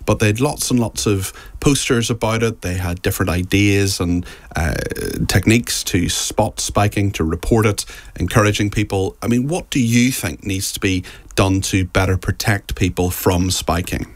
but they had lots and lots of posters about it. They had different ideas and techniques to spot spiking, to report it, encouraging people. I mean, what do you think needs to be done to better protect people from spiking?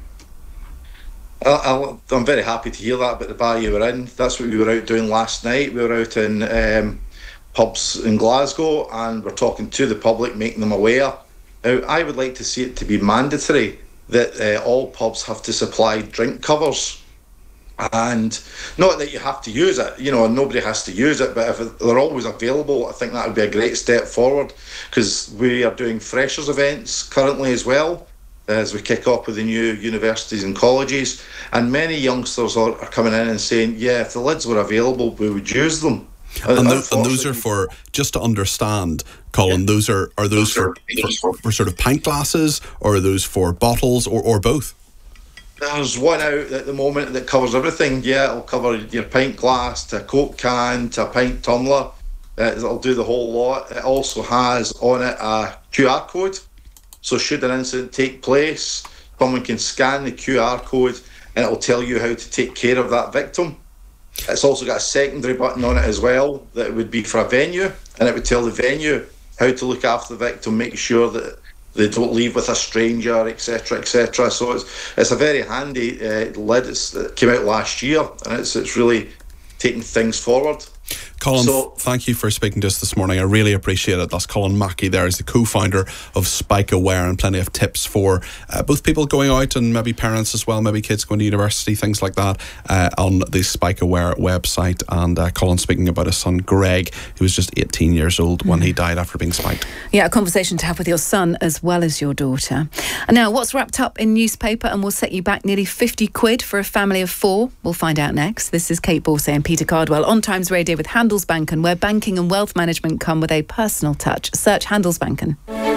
I'm very happy to hear that about the bar you were in. That's what we were out doing last night. We were out in pubs in Glasgow, and we're talking to the public, making them aware. Now, I would like to see it to be mandatory that all pubs have to supply drink covers. And not that you have to use it, nobody has to use it, but if they're always available, I think that would be a great step forward, because we are doing freshers events currently as well, as we kick off with the new universities and colleges, and many youngsters are coming in and saying, yeah, if the lids were available, we would use them. And those are for, just to understand, Colin, those are those for sort of pint glasses, or are those for bottles, or both? There's one out at the moment that covers everything. Yeah, it'll cover your pint glass to a Coke can to a pint tumbler. It'll do the whole lot. It also has on it a QR code. So should an incident take place, someone can scan the QR code and it'll tell you how to take care of that victim. It's also got a secondary button on it as well that would be for a venue, and it would tell the venue how to look after the victim, make sure that they don't leave with a stranger, etc., etc. So it's a very handy lid. It came out last year, and it's really taking things forward. Colin, thank you for speaking to us this morning. I really appreciate it. That's Colin Mackey there. He's the co-founder of Spike Aware, and plenty of tips for both people going out and maybe parents as well, maybe kids going to university, things like that, on the Spike Aware website. And Colin speaking about his son Greg, who was just 18 years old when he died after being spiked. Yeah, a conversation to have with your son as well as your daughter. And now, what's wrapped up in newspaper and will set you back nearly 50 quid for a family of 4? We'll find out next. This is Kate Borsay and Peter Cardwell on Times Radio with Handelsbanken, where banking and wealth management come with a personal touch. Search Handelsbanken.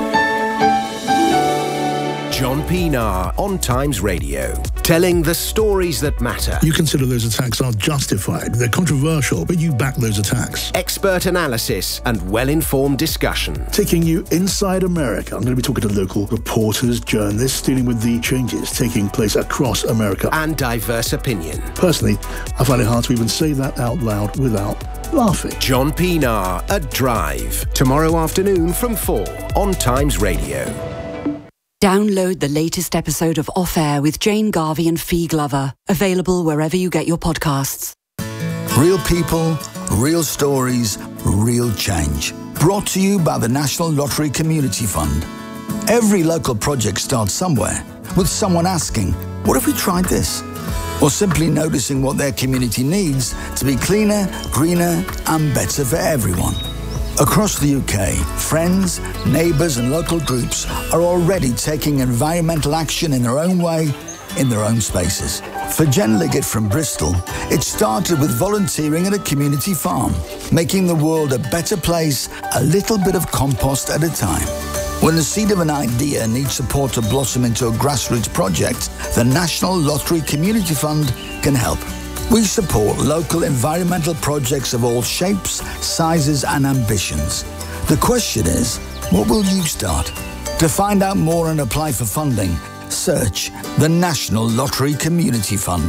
John Pienaar on Times Radio, telling the stories that matter. You consider those attacks are justified. They're controversial, but you back those attacks. Expert analysis and well-informed discussion. Taking you inside America. I'm going to be talking to local reporters, journalists, dealing with the changes taking place across America. And diverse opinion. Personally, I find it hard to even say that out loud without laughing. John Pienaar at Drive, tomorrow afternoon from 4 on Times Radio. Download the latest episode of Off Air with Jane Garvey and Fee Glover. Available wherever you get your podcasts. Real people, real stories, real change. Brought to you by the National Lottery Community Fund. Every local project starts somewhere, with someone asking, what if we tried this? Or simply noticing what their community needs to be cleaner, greener, and better for everyone. Across the UK, friends, neighbours and local groups are already taking environmental action in their own way, in their own spaces. For Jen Liggett from Bristol, it started with volunteering at a community farm, making the world a better place, a little bit of compost at a time. When the seed of an idea needs support to blossom into a grassroots project, the National Lottery Community Fund can help. We support local environmental projects of all shapes, sizes and ambitions. The question is, what will you start? To find out more and apply for funding, search the National Lottery Community Fund.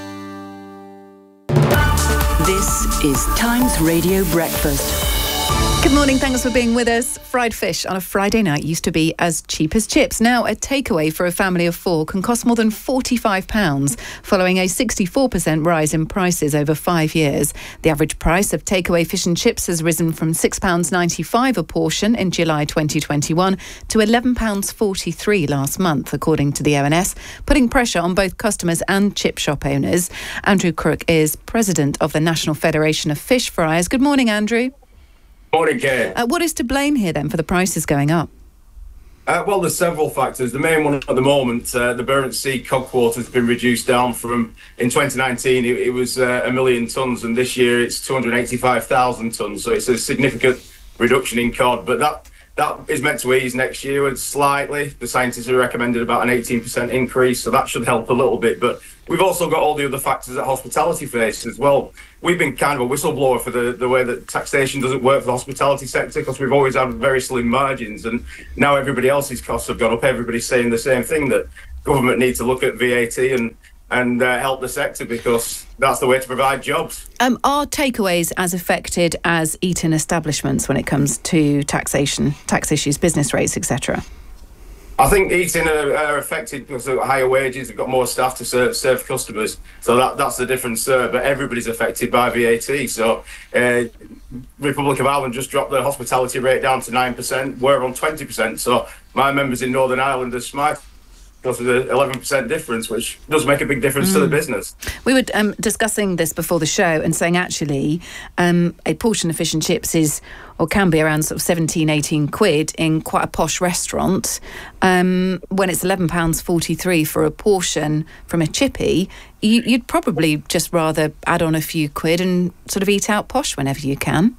This is Times Radio Breakfast. Good morning, thanks for being with us. Fried fish on a Friday night used to be as cheap as chips. Now a takeaway for a family of 4 can cost more than £45, following a 64% rise in prices over 5 years. The average price of takeaway fish and chips has risen from £6.95 a portion in July 2021 to £11.43 last month, according to the ONS, putting pressure on both customers and chip shop owners. Andrew Crook is president of the National Federation of Fish Fryers. Good morning, Andrew. Morning, Kate. What is to blame here then for the prices going up? Well, there's several factors. The main one at the moment, the Barents Sea cod quota has been reduced down from, in 2019, it was 1 million tonnes, and this year it's 285,000 tonnes. So it's a significant reduction in cod, but that is meant to ease next year slightly. The scientists have recommended about an 18% increase, so that should help a little bit. But we've also got all the other factors that hospitality faces as well. We've been kind of a whistleblower for the way that taxation doesn't work for the hospitality sector, because we've always had very slim margins, and now everybody else's costs have gone up. Everybody's saying the same thing, that government needs to look at VAT and and help the sector, because that's the way to provide jobs. Are takeaways as affected as eat-in establishments when it comes to taxation, tax issues, business rates, etc.? I think eating are affected because of higher wages. They've got more staff to serve customers, so that's the difference there. But everybody's affected by VAT. So Republic of Ireland just dropped their hospitality rate down to 9%. We're on 20%. So my members in Northern Ireland are smart because of the 11% difference, which does make a big difference to the business. We were discussing this before the show and saying actually a portion of fish and chips is, or can be, around sort of 17, 18 quid in quite a posh restaurant. When it's £11.43 for a portion from a chippy, you'd probably just rather add on a few quid and sort of eat out posh whenever you can.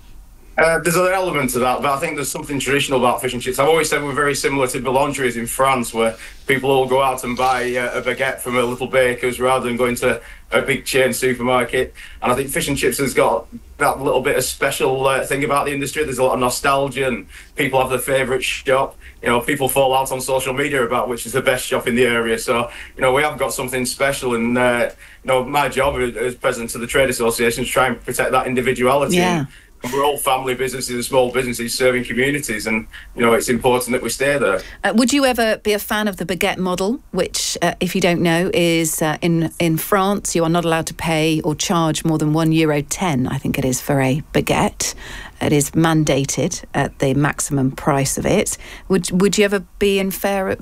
There's other elements of that, but I think there's something traditional about fish and chips. I've always said we're very similar to boulangeries in France, where people all go out and buy a baguette from a little baker's rather than going to a big chain supermarket. And I think fish and chips has got that little bit of special thing about the industry. There's a lot of nostalgia, and people have their favourite shop. You know, people fall out on social media about which is the best shop in the area. So, you know, we have got something special, and you know, my job as president of the trade association is to try and protect that individuality. Yeah. We're all family businesses and small businesses serving communities, and you know, it's important that we stay there. Would you ever be a fan of the baguette model, which, if you don't know, is in France you are not allowed to pay or charge more than €1.10, I think it is, for a baguette. It is mandated at the maximum price of it. Would you ever be in favour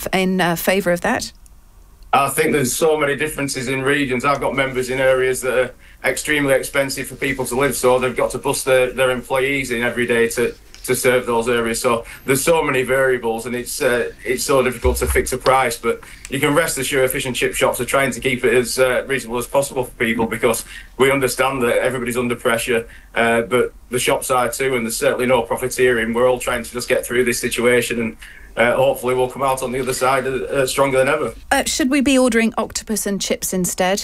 of that? I think there's so many differences in regions. I've got members in areas that are extremely expensive for people to live, so they've got to bust their employees in every day to serve those areas. So there's so many variables, and it's so difficult to fix a price. But you can rest assured fish and chip shops are trying to keep it as reasonable as possible for people, because we understand that everybody's under pressure, but the shops are too, and there's certainly no profiteering. We're all trying to just get through this situation, and hopefully we'll come out on the other side stronger than ever. Should we be ordering octopus and chips instead?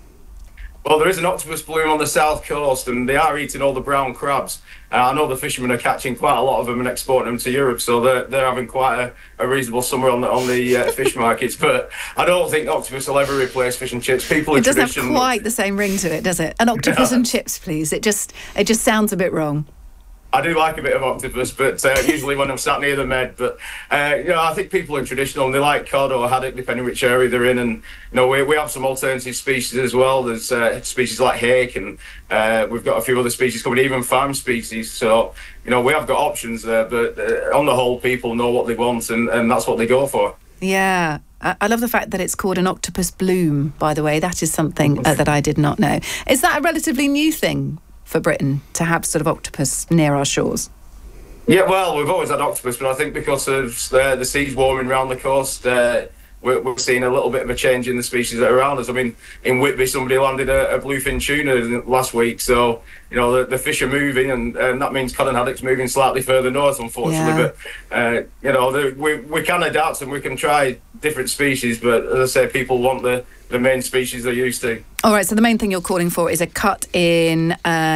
Well, there is an octopus bloom on the south coast, and they are eating all the brown crabs. I know the fishermen are catching quite a lot of them and exporting them to Europe, so they're having quite a reasonable summer on the fish markets. But I don't think octopus will ever replace fish and chips. It doesn't have quite the same ring to it, does it? An octopus and chips, please. It just sounds a bit wrong. I do like a bit of octopus, but usually when I'm sat near the Med. But you know, I think people are traditional, and they like cod or haddock, depending which area they're in. And you know, we have some alternative species as well. There's species like hake, and we've got a few other species coming, even farm species. So you know, we have got options there. But on the whole, people know what they want, and that's what they go for. Yeah. I love the fact that it's called an octopus bloom, by the way. That is something that I did not know. Is that a relatively new thing for Britain, to have sort of octopus near our shores? Yeah, well, we've always had octopus, but I think because of the seas warming around the coast, we're seeing a little bit of a change in the species that are around us. I mean, in Whitby, somebody landed a bluefin tuna last week, so you know the fish are moving, and that means cod and haddock's moving slightly further north, unfortunately. Yeah. But you know, we can adapt, and we can try different species, but as I say, people want the main species they're used to. All right, so the main thing you're calling for is a cut in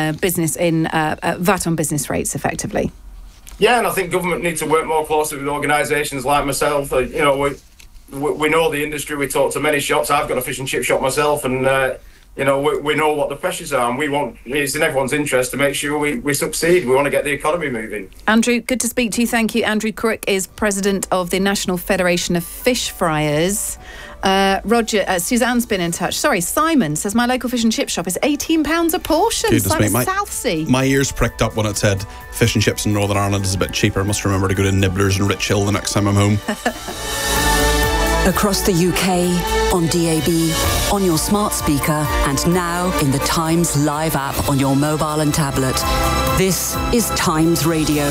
VAT on business rates, effectively. Yeah, and I think government needs to work more closely with organisations like myself. You know, we know the industry. We talk to many shops. I've got a fish and chip shop myself, and you know, we know what the pressures are, and it's in everyone's interest to make sure we succeed. We want to get the economy moving. Andrew, good to speak to you. Thank you. Andrew Crook is president of the National Federation of Fish Fryers. Roger, Suzanne's been in touch. Sorry, Simon says my local fish and chip shop is £18 a portion. Simon, Southsea. My ears pricked up when it said fish and chips in Northern Ireland is a bit cheaper. I must remember to go to Nibblers and Rich Hill the next time I'm home. Across the UK, on DAB, on your smart speaker, and now in the Times Live app on your mobile and tablet. This is Times Radio.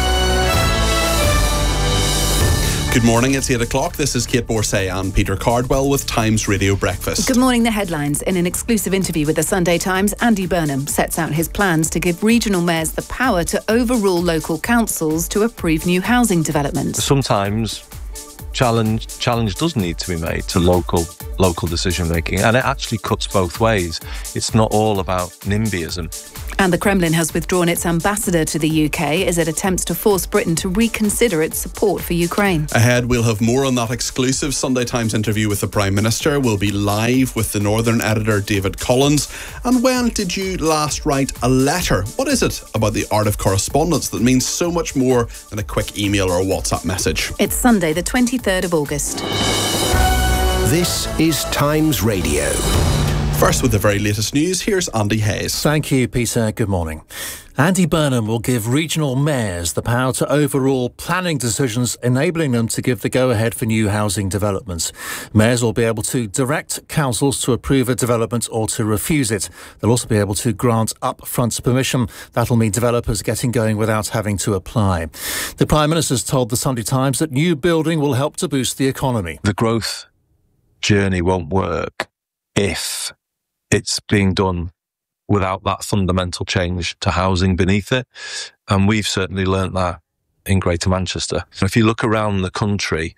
Good morning, it's 8 o'clock. This is Kate Borsay and Peter Cardwell with Times Radio Breakfast. Good morning, the headlines. In an exclusive interview with the Sunday Times, Andy Burnham sets out his plans to give regional mayors the power to overrule local councils to approve new housing developments. Sometimes challenge does need to be made to local decision making, and it actually cuts both ways. It's not all about NIMBYism. And the Kremlin has withdrawn its ambassador to the UK as it attempts to force Britain to reconsider its support for Ukraine. Ahead, we'll have more on that exclusive Sunday Times interview with the Prime Minister. We'll be live with the Northern editor David Collins. And when did you last write a letter? What is it about the art of correspondence that means so much more than a quick email or a WhatsApp message? It's Sunday, the 23rd of August. This is Times Radio. First, with the very latest news, here's Andy Hayes. Thank you, Peter. Good morning. Andy Burnham will give regional mayors the power to overrule planning decisions, enabling them to give the go-ahead for new housing developments. Mayors will be able to direct councils to approve a development or to refuse it. They'll also be able to grant upfront permission. That'll mean developers getting going without having to apply. The Prime Minister's told the Sunday Times that new building will help to boost the economy. The growth journey won't work if it's being done without that fundamental change to housing beneath it. And we've certainly learnt that in Greater Manchester. If you look around the country,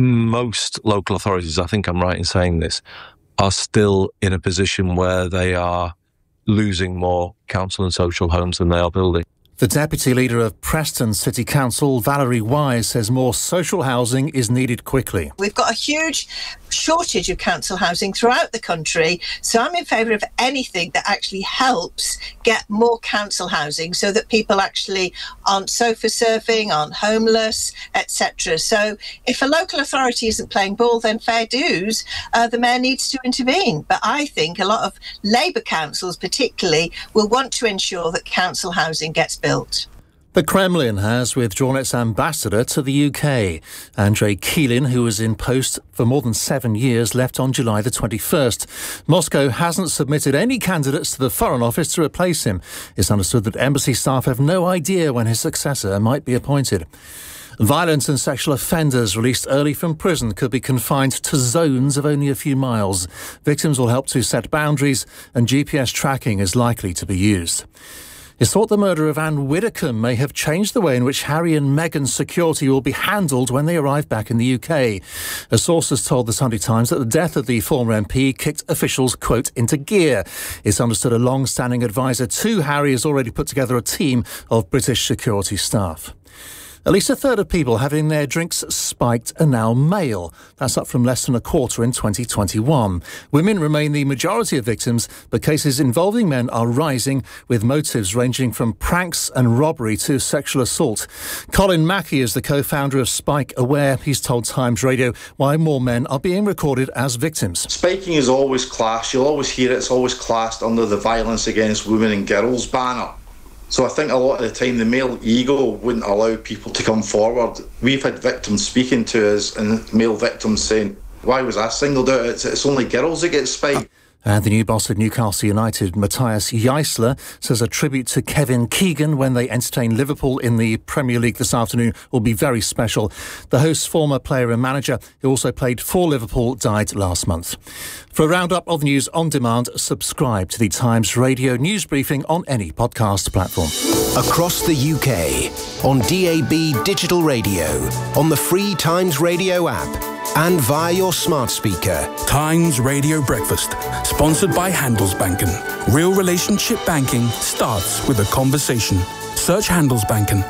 most local authorities, I think I'm right in saying this, are still in a position where they are losing more council and social homes than they are building. The Deputy Leader of Preston City Council, Valerie Wise, says more social housing is needed quickly. We've got a huge shortage of council housing throughout the country, so I'm in favour of anything that actually helps get more council housing so that people actually aren't sofa surfing, aren't homeless, etc. So if a local authority isn't playing ball, then fair dues, the mayor needs to intervene. But I think a lot of Labour councils particularly will want to ensure that council housing gets built. The Kremlin has withdrawn its ambassador to the UK. Andrei Kilin, who was in post for more than 7 years, left on July the 21st. Moscow hasn't submitted any candidates to the Foreign Office to replace him. It's understood that embassy staff have no idea when his successor might be appointed. Violent and sexual offenders released early from prison could be confined to zones of only a few miles. Victims will help to set boundaries, and GPS tracking is likely to be used. It's thought the murder of Anne Widdecombe may have changed the way in which Harry and Meghan's security will be handled when they arrive back in the UK. A source has told the Sunday Times that the death of the former MP kicked officials, quote, into gear. It's understood a long-standing advisor to Harry has already put together a team of British security staff. At least a third of people having their drinks spiked are now male. That's up from less than a quarter in 2021. Women remain the majority of victims, but cases involving men are rising, with motives ranging from pranks and robbery to sexual assault. Colin Mackey is the co-founder of Spike Aware. He's told Times Radio why more men are being recorded as victims. Spiking is always classed. You'll always hear it's always classed under the Violence Against Women and Girls banner. So I think a lot of the time the male ego wouldn't allow people to come forward. We've had victims speaking to us and male victims saying, why was I singled out? It's only girls that get spiked. And the new boss of Newcastle United, Matthias Jaissler, says a tribute to Kevin Keegan when they entertain Liverpool in the Premier League this afternoon will be very special. The host's former player and manager, who also played for Liverpool, died last month. For a roundup of news on demand, subscribe to the Times Radio news briefing on any podcast platform. Across the UK, on DAB digital radio, on the free Times Radio app, and via your smart speaker. Times Radio Breakfast, sponsored by Handelsbanken. Real relationship banking starts with a conversation. Search Handelsbanken.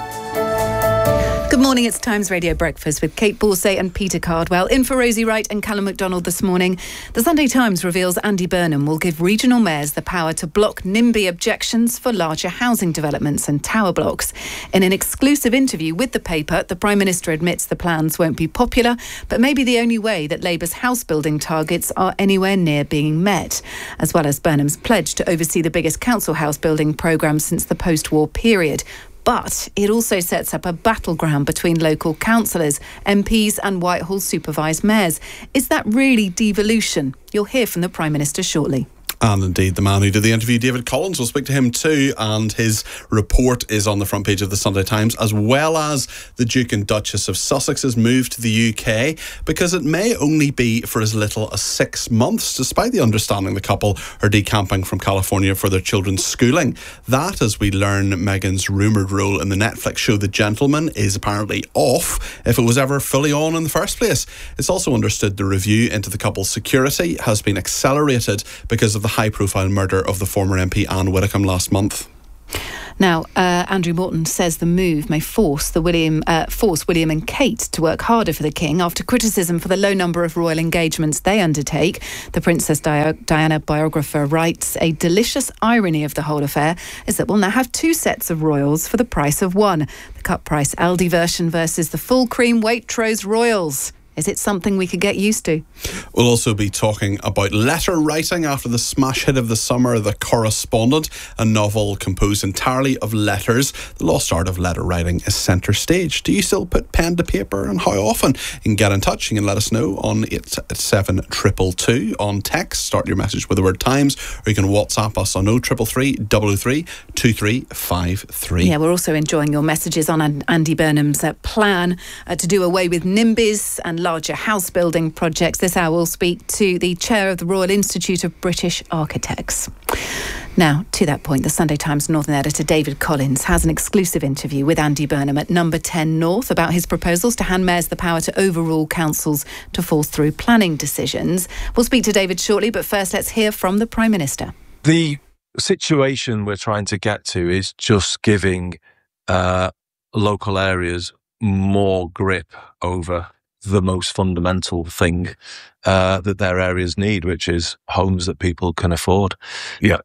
Good morning, it's Times Radio Breakfast with Kate Borsay and Peter Cardwell. In for Rosie Wright and Callum MacDonald this morning. The Sunday Times reveals Andy Burnham will give regional mayors the power to block NIMBY objections for larger housing developments and tower blocks. In an exclusive interview with the paper, the Prime Minister admits the plans won't be popular, but may be the only way that Labour's house building targets are anywhere near being met, as well as Burnham's pledge to oversee the biggest council house building programme since the post-war period. But it also sets up a battleground between local councillors, MPs and Whitehall supervised mayors. Is that really devolution? You'll hear from the Prime Minister shortly. And indeed, the man who did the interview, David Collins, will speak to him too, and his report is on the front page of the Sunday Times, as well as the Duke and Duchess of Sussex's move to the UK, because it may only be for as little as 6 months, despite the understanding the couple are decamping from California for their children's schooling. That, as we learn Meghan's rumoured role in the Netflix show The Gentleman, is apparently off, if it was ever fully on in the first place. It's also understood the review into the couple's security has been accelerated because of the high-profile murder of the former MP Anne Widdecombe last month. Now, Andrew Morton says the move may force William and Kate to work harder for the King after criticism for the low number of royal engagements they undertake. The Princess Diana biographer writes, a delicious irony of the whole affair is that we'll now have two sets of royals for the price of one. The cut price Aldi version versus the full cream Waitrose royals. Is it something we could get used to? We'll also be talking about letter writing after the smash hit of the summer, The Correspondent, a novel composed entirely of letters. The lost art of letter writing is centre stage. Do you still put pen to paper, and how often? You can get in touch. You can let us know on 87222 on text. Start your message with the word Times, or you can WhatsApp us on 0333 003 2353. Yeah, we're also enjoying your messages on Andy Burnham's plan to do away with NIMBYs and larger house building projects. This hour we'll speak to the chair of the Royal Institute of British Architects. Now, to that point, the Sunday Times Northern editor David Collins has an exclusive interview with Andy Burnham at Number 10 North about his proposals to hand mayors the power to overrule councils to force through planning decisions. We'll speak to David shortly, but first let's hear from the Prime Minister. The situation we're trying to get to is just giving local areas more grip over the most fundamental thing that their areas need, which is homes that people can afford. Yeah.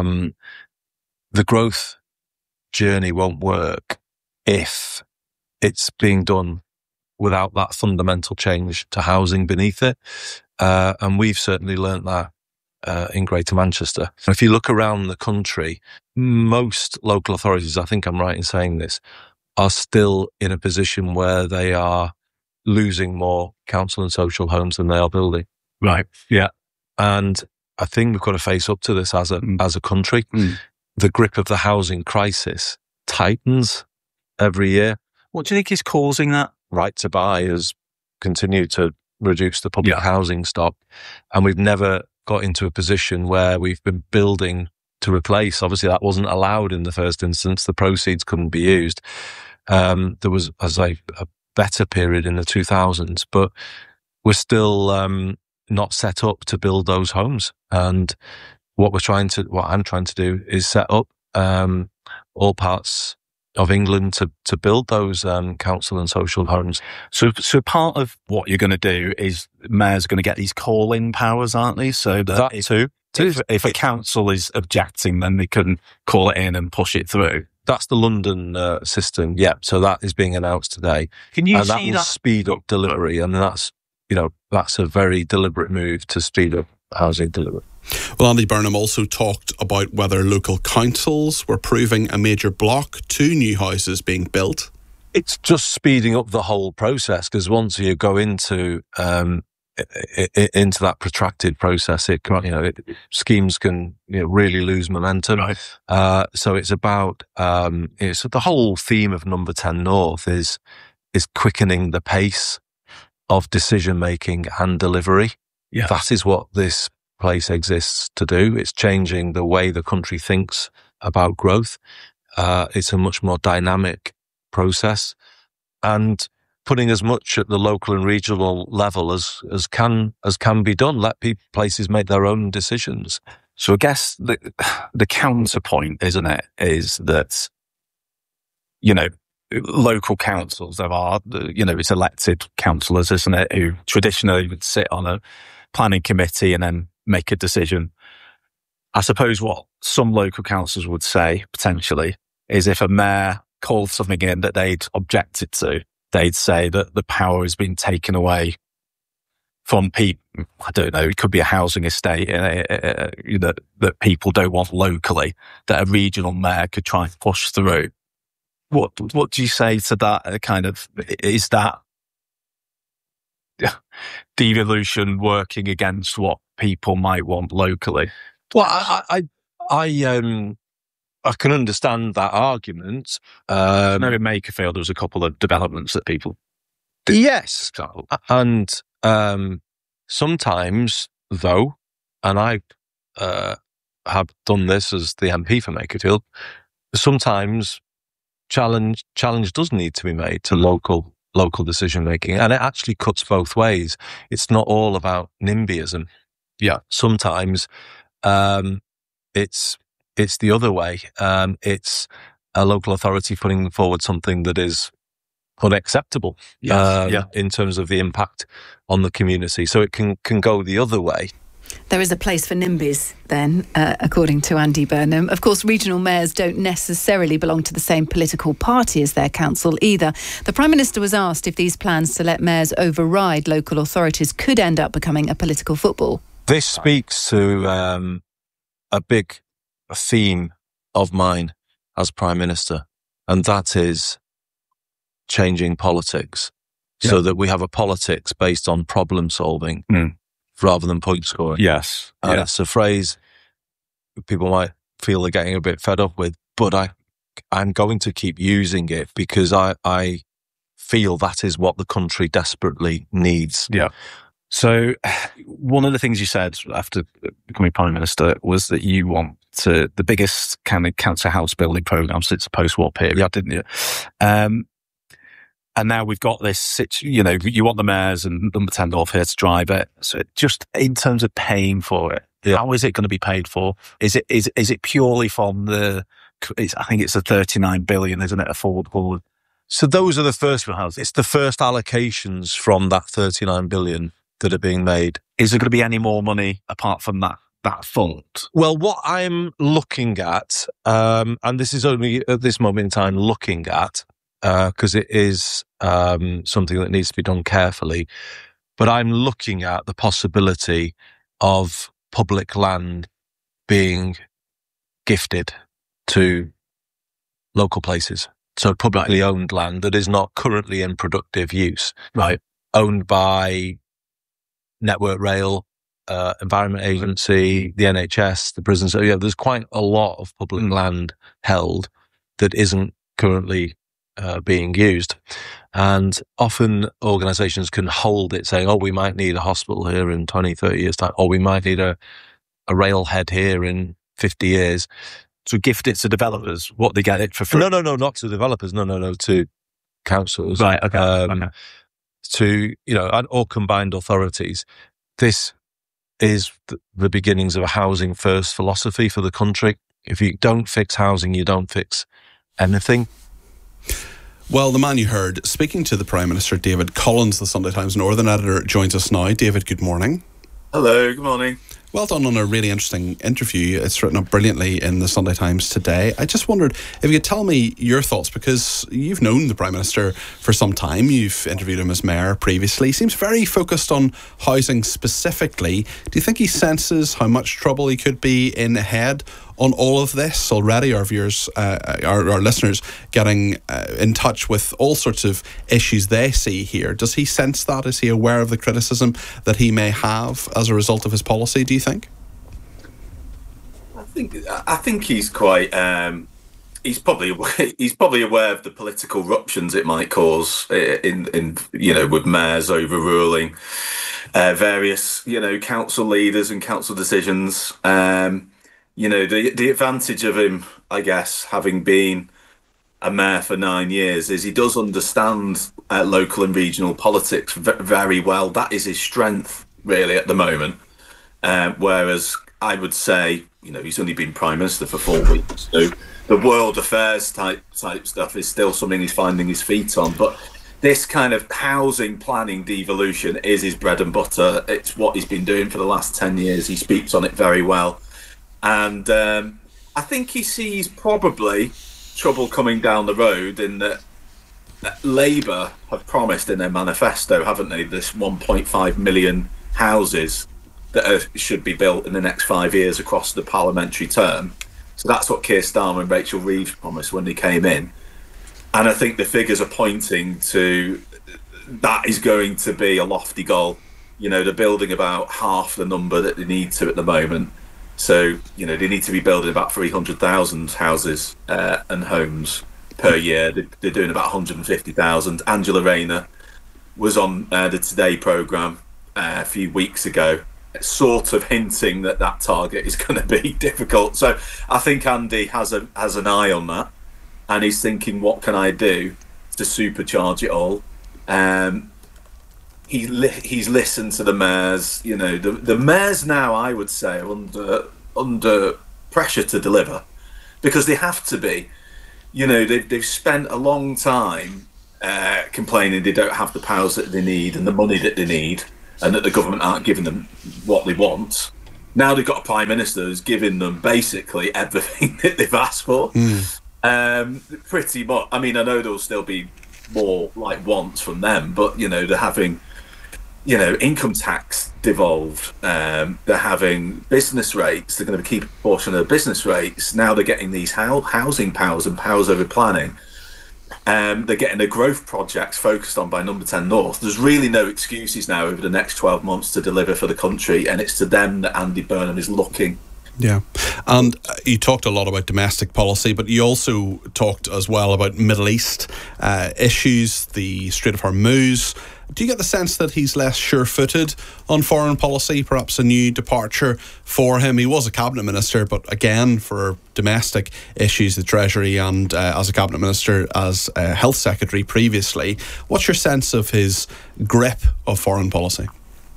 The growth journey won't work if it's being done without that fundamental change to housing beneath it. And we've certainly learnt that in Greater Manchester. If you look around the country, most local authorities, I think I'm right in saying this, are still in a position where they are losing more council and social homes than they are building. Right. Yeah. And I think we've got to face up to this as a country. The grip of the housing crisis tightens every year. What do you think is causing that? Right to Buy has continued to reduce the public housing stock, and we've never got into a position where we've been building to replace. Obviously, that wasn't allowed in the first instance. The proceeds couldn't be used. There was, as a better period in the 2000s, but we're still not set up to build those homes. And what I'm trying to do is set up all parts of England to build those council and social homes. So part of what you're going to do is mayors are going to get these call-in powers, aren't they? So that if a council is objecting, then they can call it in and push it through. That's the London system, yeah. So that is being announced today. Can you see that will speed up delivery, and that's a very deliberate move to speed up housing delivery. Well, Andy Burnham also talked about whether local councils were proving a major block to new houses being built. It's just speeding up the whole process, because once you go into that protracted process, schemes can really lose momentum. Right. So it's about so the whole theme of Number 10 North is quickening the pace of decision making and delivery. Yeah. That is what this place exists to do. It's changing the way the country thinks about growth. It's a much more dynamic process, and putting as much at the local and regional level as can be done. Let places make their own decisions. So I guess the counterpoint, isn't it, is that, local councils, there are, it's elected councillors, isn't it, who traditionally would sit on a planning committee and then make a decision. I suppose what some local councils would say, potentially, is if a mayor called something in that they'd objected to, they'd say that the power has been taken away from people. I don't know, it could be a housing estate that people don't want locally, that a regional mayor could try and push through. What do you say to that kind of, is that devolution working against what people might want locally? Well, I can understand that argument. Maybe in Makerfield, there was a couple of developments that people did. Yes. And sometimes, though, and I have done this as the MP for Makerfield, sometimes challenge does need to be made to local decision making, and it actually cuts both ways. It's not all about NIMBYism. Yeah. Sometimes it's the other way. It's a local authority putting forward something that is unacceptable in terms of the impact on the community. So it can go the other way. There is a place for NIMBYs then, according to Andy Burnham. Of course, regional mayors don't necessarily belong to the same political party as their council either. The Prime Minister was asked if these plans to let mayors override local authorities could end up becoming a political football. This speaks to a big theme of mine as Prime Minister, and that is changing politics so that we have a politics based on problem solving rather than point scoring. Yes. And it's a phrase people might feel they're getting a bit fed up with, but I'm going to keep using it because I feel that is what the country desperately needs. Yeah. So one of the things you said after becoming Prime Minister was that you want the biggest kind of council house building programme since the post-war period, didn't you? And now we've got this, you want the mayors and Number 10 North here to drive it. So just in terms of paying for it, how is it going to be paid for? Is it purely from I think it's the 39 billion, isn't it, affordable? So those are the first houses. It's the first allocations from that 39 billion that are being made. Is there going to be any more money apart from that fund? Well, what I'm looking at, and this is only at this moment in time looking at, because it is something that needs to be done carefully, but I'm looking at the possibility of public land being gifted to local places. So publicly owned land that is not currently in productive use. Right. Owned by Network Rail, Environment Agency, the NHS, the prisons. So there's quite a lot of public land held that isn't currently being used. And often organisations can hold it saying, we might need a hospital here in 20, 30 years' time, or we might need a railhead here in 50 years. To gift it to developers, what they get it for free? No, not to developers. No, to councils. Right, okay. To, or combined authorities. This is the beginnings of a housing first philosophy for the country. If you don't fix housing, you don't fix anything. Well, the man you heard speaking to the Prime Minister, David Collins, the Sunday Times Northern editor, joins us now. David, good morning. Hello, good morning. Well done on a really interesting interview. It's written up brilliantly in the Sunday Times today. I just wondered if you could tell me your thoughts, because you've known the Prime Minister for some time. You've interviewed him as Mayor previously. He seems very focused on housing specifically. Do you think he senses how much trouble he could be in ahead on all of this? Already our viewers, our listeners getting in touch with all sorts of issues they see here. Does he sense that? Is he aware of the criticism that he may have as a result of his policy, do you think? I think he's quite he's probably aware of the political ruptions it might cause in with mayors overruling various council leaders and council decisions. The advantage of him, I guess, having been a mayor for 9 years, is he does understand local and regional politics very well. That is his strength, really, at the moment. Whereas I would say, he's only been Prime Minister for 4 weeks. So the world affairs type stuff is still something he's finding his feet on. But this kind of housing planning devolution is his bread and butter. It's what he's been doing for the last 10 years. He speaks on it very well. And I think he sees probably trouble coming down the road in that Labour have promised in their manifesto, haven't they, this 1.5 million houses that should be built in the next 5 years across the parliamentary term. So that's what Keir Starmer and Rachel Reeves promised when they came in. And I think the figures are pointing to that is going to be a lofty goal. They're building about half the number that they need to at the moment. So, they need to be building about 300,000 houses and homes per year. They're doing about 150,000. Angela Rayner was on the Today programme a few weeks ago, sort of hinting that target is going to be difficult. So I think Andy has an eye on that, and he's thinking, what can I do to supercharge it all? He's listened to the mayors. The mayors now, I would say, are under pressure to deliver, because they have to be. You know, they've spent a long time complaining they don't have the powers that they need and the money that they need, and that the government aren't giving them what they want. Now they've got a Prime Minister who's giving them basically everything that they've asked for. Pretty much. I mean, I know there'll still be more like wants from them, but, you know, they're having, you know, income tax devolved. They're having business rates. They're going to keep a portion of the business rates. Now they're getting these housing powers and powers over planning. They're getting the growth projects focused on by Number 10 North. There's really no excuses now over the next 12 months to deliver for the country, and it's to them that Andy Burnham is looking. Yeah, and you talked a lot about domestic policy, but you also talked as well about Middle East issues, the Strait of Hormuz. Do you get the sense that he's less sure-footed on foreign policy, perhaps a new departure for him? He was a cabinet minister, but again, for domestic issues, the Treasury, and as a cabinet minister, as a health secretary previously. What's your sense of his grip of foreign policy?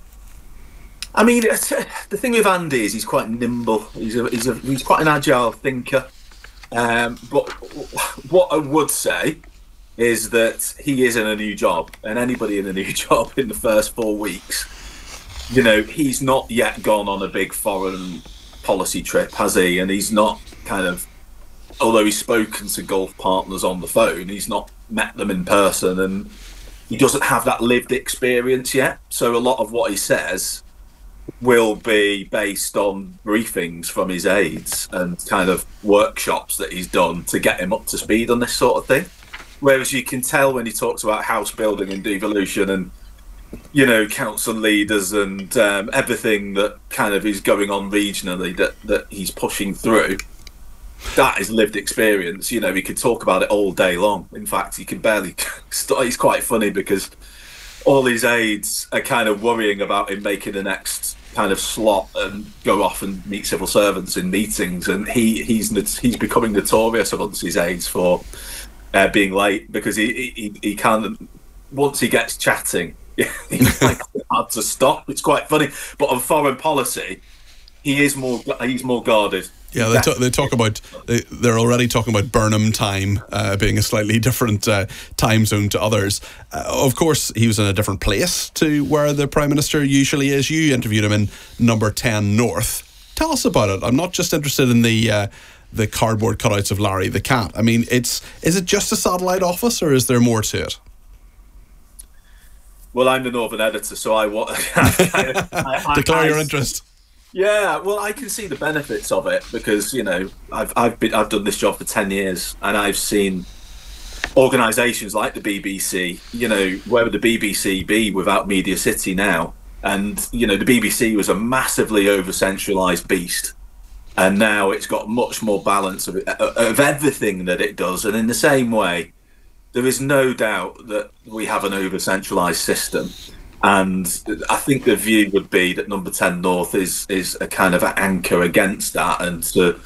I mean, the thing with Andy is he's quite nimble. He's quite an agile thinker. But what I would say is that he is in a new job, and anybody in a new job in the first 4 weeks, you know, he's not yet gone on a big foreign policy trip, has he? And he's not kind of, although he's spoken to Gulf partners on the phone, he's not met them in person, and he doesn't have that lived experience yet. So a lot of what he says will be based on briefings from his aides and kind of workshops that he's done to get him up to speed on this sort of thing. Whereas you can tell when he talks about house building and devolution and, you know, council leaders and everything that kind of is going on regionally that he's pushing through, that is lived experience. You know, he could talk about it all day long. In fact, he can barely start. It's quite funny because all his aides are kind of worrying about him making the next kind of slot and go off and meet civil servants in meetings, and he's becoming notorious amongst his aides for being late because he can't. Once he gets chatting, he's like hard to stop. It's quite funny. But on foreign policy, he's more guarded. Yeah, they talk about, they're already talking about Burnham time being a slightly different time zone to others. Of course, he was in a different place to where the Prime Minister usually is. You interviewed him in Number 10 North. Tell us about it. I'm not just interested in the cardboard cutouts of Larry the cat. I mean, is it just a satellite office, or is there more to it? Well, I'm the Northern editor, so I declare your interest. Yeah, well, I can see the benefits of it because, you know, I've done this job for 10 years and I've seen organisations like the BBC. You know, where would the BBC be without Media City now? And, you know, the BBC was a massively over-centralised beast, and now it's got much more balance of everything that it does. And in the same way, there is no doubt that we have an over-centralised system. And I think the view would be that Number 10 North is a kind of an anchor against that, and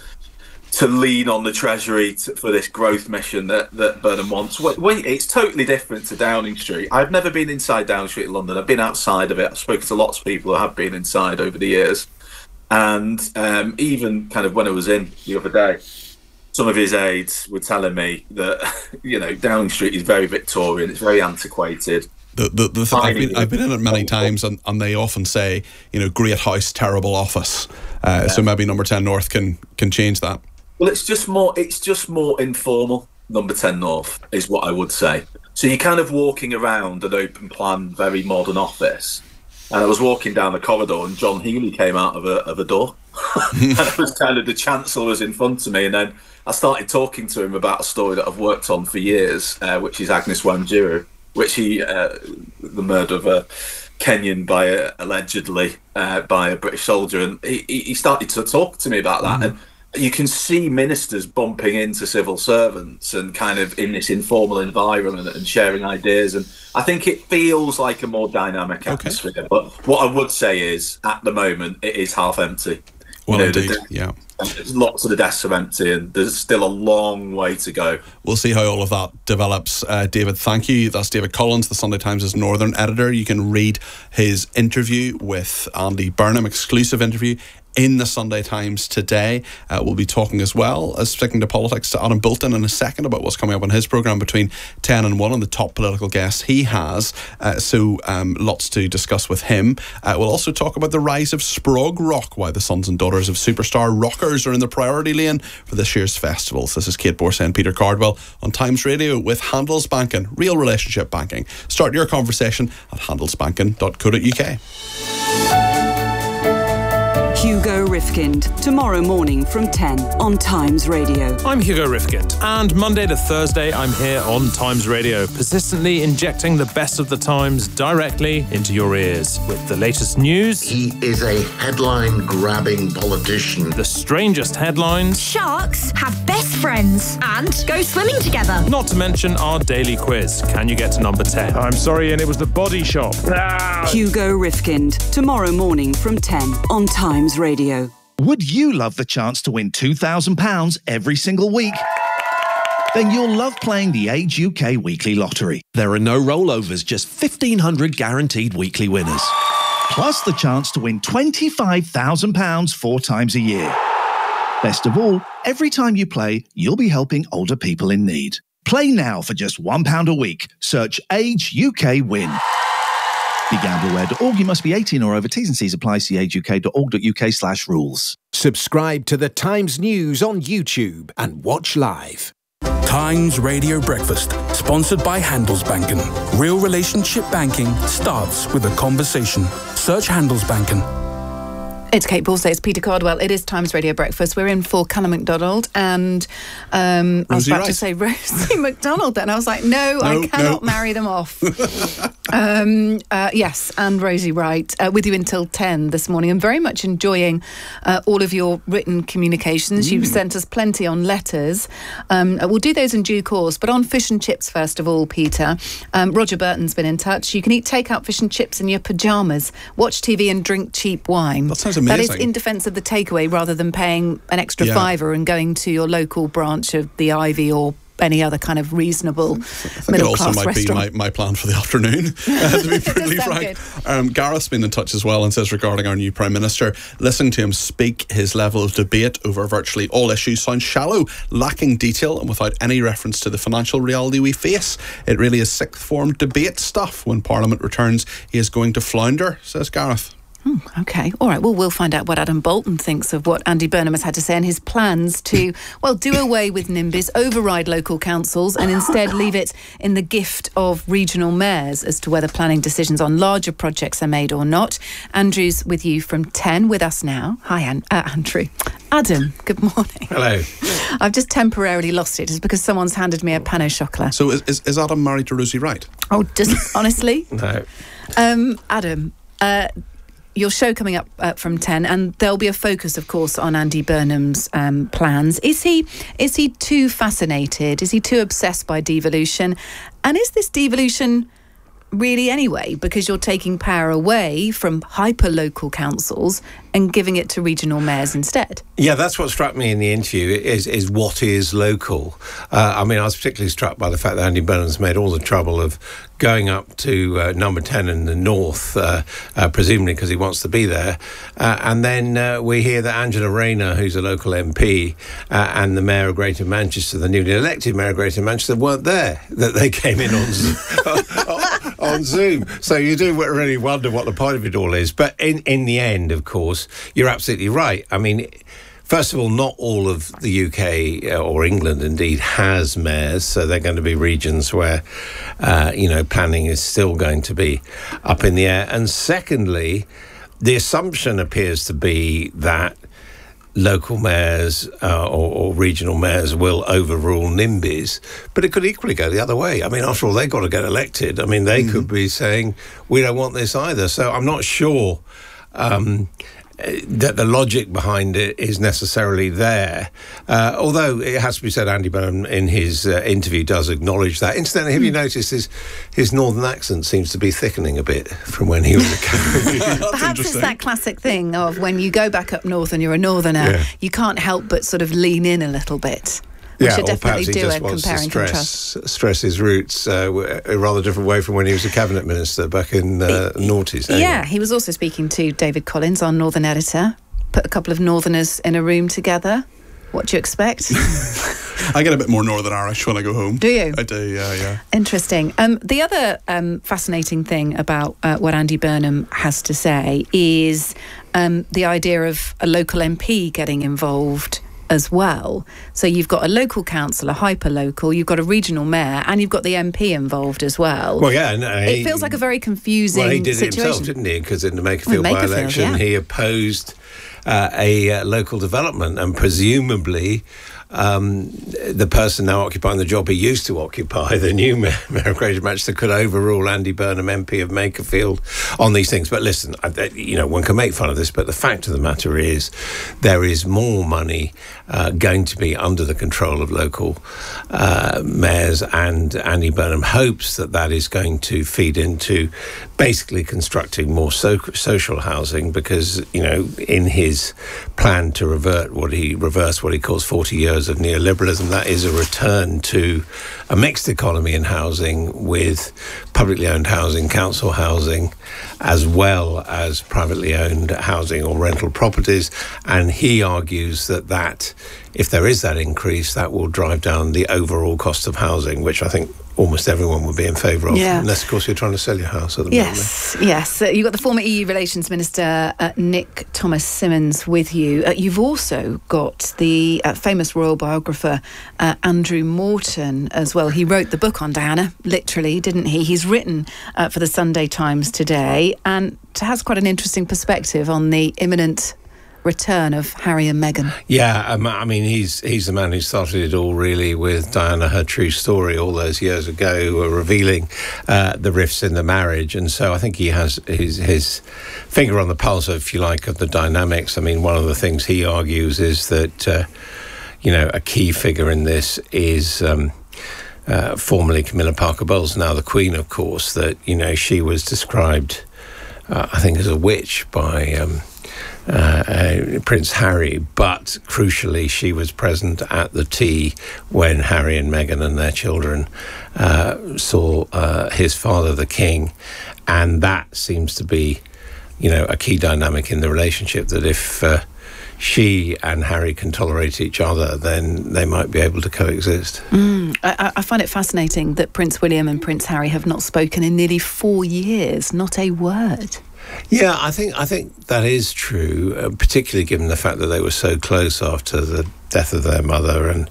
to lean on the Treasury for this growth mission that Burnham wants. It's totally different to Downing Street. I've never been inside Downing Street in London. I've been outside of it. I've spoken to lots of people who have been inside over the years. And even kind of when I was in the other day, some of his aides were telling me that, you know, Downing Street is very Victorian. It's very antiquated. I've been in it many times, and they often say, you know, great house, terrible office. So maybe Number 10 North can change that. Well, it's just more informal. Number 10 North is what I would say. So you're kind of walking around an open plan, very modern office, and I was walking down the corridor, and John Healey came out of a door, and it was kind of the Chancellor was in front of me, and then I started talking to him about a story that I've worked on for years, which is Agnes Wanjiru. Which the murder of a Kenyan allegedly by a British soldier, and he started to talk to me about that. And you can see ministers bumping into civil servants and kind of in this informal environment and sharing ideas, and I think it feels like a more dynamic atmosphere. Okay. But what I would say is, at the moment, it is half empty. Well, indeed, yeah. Lots of the desks are empty, and there's still a long way to go. We'll see how all of that develops. David, thank you. That's David Collins, the Sunday Times' Northern editor. You can read his interview with Andy Burnham, exclusive interview, in the Sunday Times today. We'll be talking as well as sticking to politics to Adam Bolton in a second about what's coming up on his programme between 10 and 1 and the top political guests he has. So lots to discuss with him. We'll also talk about the rise of Sprog Rock, why the sons and daughters of superstar rockers are in the priority lane for this year's festivals. This is Kate Borsay and Peter Cardwell on Times Radio with Handelsbanken, real relationship banking. Start your conversation at handelsbanken.co.uk. Hugo Rifkind, tomorrow morning from 10 on Times Radio. I'm Hugo Rifkind, and Monday to Thursday I'm here on Times Radio, persistently injecting the best of the Times directly into your ears. With the latest news... He is a headline-grabbing politician. The strangest headlines... Sharks have best friends and go swimming together. Not to mention our daily quiz. Can you get to number 10? I'm sorry, and it was the Body Shop. Hugo Rifkind, tomorrow morning from 10 on Times Radio. Would you love the chance to win £2,000 every single week? Then you'll love playing the Age UK Weekly Lottery. There are no rollovers, just 1,500 guaranteed weekly winners. Plus the chance to win £25,000 4 times a year. Best of all, every time you play, you'll be helping older people in need. Play now for just £1 a week. Search Age UK Win. BeGambleAware.org. You must be 18 or over. T's and C's apply. See ageuk.org.uk/rules. Subscribe to the Times News on YouTube and watch live. Times Radio Breakfast, sponsored by Handelsbanken. Real relationship banking starts with a conversation. Search Handelsbanken. It's Kate Borsay, it's Peter Cardwell. It is Times Radio Breakfast. We're in for Callum MacDonald and I was about to say Rosie McDonald then. I was like, no, I cannot marry them off. Yes, and Rosie Wright with you until 10 this morning. I'm very much enjoying all of your written communications. You've sent us plenty on letters. We'll do those in due course, but on fish and chips first of all, Peter. Roger Burton's been in touch. You can eat takeout fish and chips in your pyjamas, watch TV and drink cheap wine. That sounds amazing. That is in defence of the takeaway rather than paying an extra £5 and going to your local branch of the Ivy or any other kind of reasonable middle class restaurant. It also might be my plan for the afternoon, to be brutally frank. Gareth's been in touch as well and says regarding our new Prime Minister, listening to him speak, his level of debate over virtually all issues sounds shallow, lacking detail and without any reference to the financial reality we face. It really is sixth form debate stuff. When Parliament returns, he is going to flounder, says Gareth. Okay, all right. Well, we'll find out what Adam Bolton thinks of what Andy Burnham has had to say and his plans to, well, do away with NIMBYs, override local councils and instead leave it in the gift of regional mayors as to whether planning decisions on larger projects are made or not. Andrew's with you from 10 with us now. Hi, Andrew. Adam, good morning. Hello. I've just temporarily lost it. It's because someone's handed me a pain au chocolat. So is Adam married to Rosie Wright? Oh, just honestly? No. Adam, your show coming up from 10, and there'll be a focus, of course, on Andy Burnham's plans. Is he too fascinated? Is he too obsessed by devolution? And is this devolution really anyway? Because you're taking power away from hyper-local councils and giving it to regional mayors instead. Yeah, that's what struck me in the interview, is what is local. I mean, I was particularly struck by the fact that Andy Burnham's made all the trouble of going up to number 10 in the north, presumably because he wants to be there. And then we hear that Angela Rayner, who's a local MP, and the Mayor of Greater Manchester, the newly elected Mayor of Greater Manchester, weren't there, that they came in on Zoom. So you do really wonder what the point of it all is. But in the end, of course, you're absolutely right. I mean, first of all, not all of the UK or England, indeed, has mayors. So they're going to be regions where, planning is still going to be up in the air. And secondly, the assumption appears to be that local mayors or regional mayors will overrule NIMBYs, but it could equally go the other way. I mean, after all, they've got to get elected. I mean, they could be saying, we don't want this either. So I'm not sure that the logic behind it is necessarily there. Although it has to be said, Andy Burnham in his interview does acknowledge that. Incidentally, have you noticed his northern accent seems to be thickening a bit from when he was a cabinet? Perhaps it's that classic thing of when you go back up north and you're a northerner, you can't help but sort of lean in a little bit. We should definitely do a compare and contrast. Stress his roots a rather different way from when he was a cabinet minister back in noughties. Anyway. Yeah, he was also speaking to David Collins, our northern editor. put a couple of Northerners in a room together. What do you expect? I get a bit more Northern Irish when I go home. Do you? I do, yeah. Interesting. The other fascinating thing about what Andy Burnham has to say is the idea of a local MP getting involved as well. So you've got a local councillor, hyper-local, you've got a regional mayor, and you've got the MP involved as well. Well, yeah. No, it feels like a very confusing situation. Well, he did it himself, didn't he? Because in the Makerfield by-election, he opposed a local development, and presumably the person now occupying the job he used to occupy, the new Mayor of Greater Manchester, could overrule Andy Burnham, MP of Makerfield, on these things. But listen, one can make fun of this, but the fact of the matter is there is more money going to be under the control of local mayors, and Andy Burnham hopes that is going to feed into basically constructing more social housing, because, in his plan to reverse what he calls 40 years of neoliberalism, that is a return to a mixed economy in housing, with publicly owned housing, council housing, as well as privately owned housing or rental properties. And he argues that if there is that increase, that will drive down the overall cost of housing, which I think almost everyone would be in favour of, unless, of course, you're trying to sell your house at the moment. Yes. You've got the former EU Relations Minister, Nick Thomas-Symonds, with you. You've also got the famous royal biographer, Andrew Morton, as well. He wrote the book on Diana, literally, didn't he? He's written for the Sunday Times today, and has quite an interesting perspective on the imminent return of Harry and Meghan. Yeah, I mean, he's the man who started it all, really, with Diana, her true story, all those years ago, revealing the rifts in the marriage. And so I think he has his finger on the pulse, if you like, of the dynamics. I mean, one of the things he argues is that, a key figure in this is formerly Camilla Parker Bowles, now the Queen, of course, that, she was described, I think, as a witch by Prince Harry, but crucially she was present at the tea when Harry and Meghan and their children saw his father, the king, and that seems to be, a key dynamic in the relationship, that if she and Harry can tolerate each other, then they might be able to coexist. I find it fascinating that Prince William and Prince Harry have not spoken in nearly 4 years, not a word. Yeah, I think that is true, particularly given the fact that they were so close after the death of their mother, and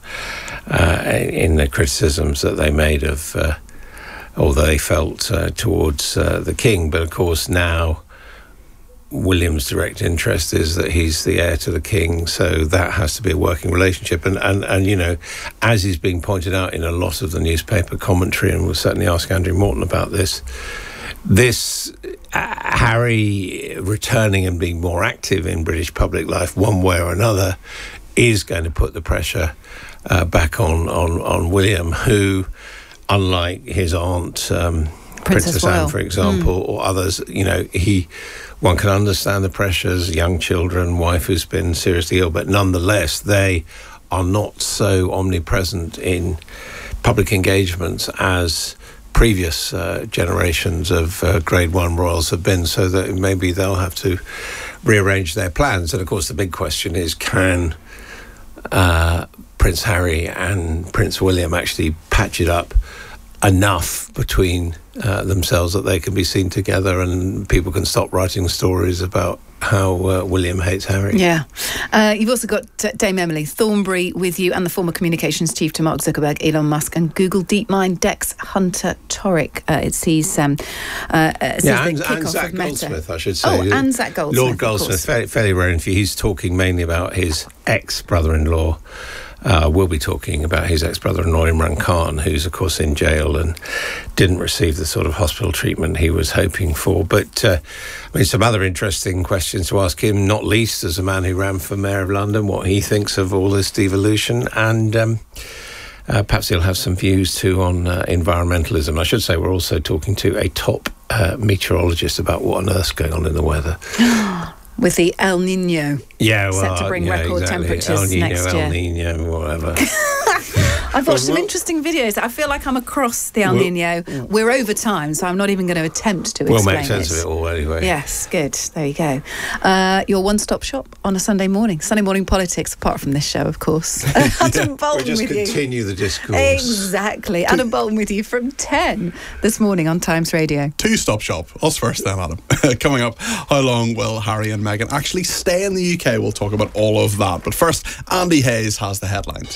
in the criticisms that they made of, or they felt towards the king. But of course now William's direct interest is that he's the heir to the king, so that has to be a working relationship. And as is being pointed out in a lot of the newspaper commentary, and we'll certainly ask Andrew Morton about this Harry returning and being more active in British public life one way or another is going to put the pressure back on William, who, unlike his aunt, Princess Anne, for example, or others, one can understand the pressures, young children, wife who's been seriously ill, but nonetheless, they are not so omnipresent in public engagements as previous generations of Grade 1 royals have been, so that maybe they'll have to rearrange their plans. And of course the big question is, can Prince Harry and Prince William actually patch it up enough between themselves that they can be seen together and people can stop writing stories about how William hates Harry. Yeah. You've also got Dame Emily Thornberry with you, and the former communications chief to Mark Zuckerberg, Elon Musk, and Google DeepMind Dex Hunter Torek. It sees the kickoff Zach of Meta. Goldsmith, I should say. Oh, and Zach Goldsmith. Lord Goldsmith, fairly rare interview. He's talking mainly about his ex-brother-in-law. We'll be talking about his ex-brother-in-law, Imran Khan, who's, of course, in jail and didn't receive the sort of hospital treatment he was hoping for. But, some other interesting questions to ask him, not least as a man who ran for Mayor of London, what he thinks of all this devolution. And perhaps he'll have some views, too, on environmentalism. I should say we're also talking to a top meteorologist about what on earth's going on in the weather. With the El Nino. Yeah, set to bring record temperatures El Nino, next year. El Nino, whatever. I've watched some interesting videos. I feel like I'm across the El Nino. We're over time, so I'm not even going to attempt to explain it. We'll make sense of it all anyway. Yes, good. There you go. Your one-stop shop on a Sunday morning. Sunday morning politics, apart from this show, of course. Adam Bolton we'll just with you. continue the discourse. Exactly. Adam Bolton with you from 10 this morning on Times Radio. Two-stop shop. Us first then, Adam. Coming up, how long will Harry and Meghan actually stay in the UK? We'll talk about all of that. But first, Andy Hayes has the headlines.